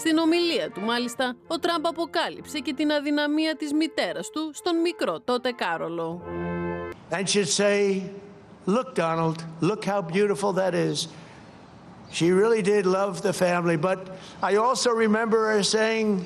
Στην ομιλία του, μάλιστα, ο Τραμπ αποκάλυψε και την αδυναμία της μητέρας του στον μικρό τότε Κάρολο. And she'd say, "Look, Donald, look how beautiful that is." She really did love the family, but I also remember her saying,